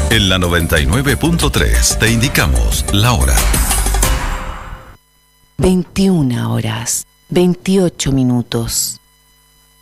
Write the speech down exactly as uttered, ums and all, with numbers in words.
En la noventa y nueve punto tres te indicamos la hora. veintiuna horas, veintiocho minutos.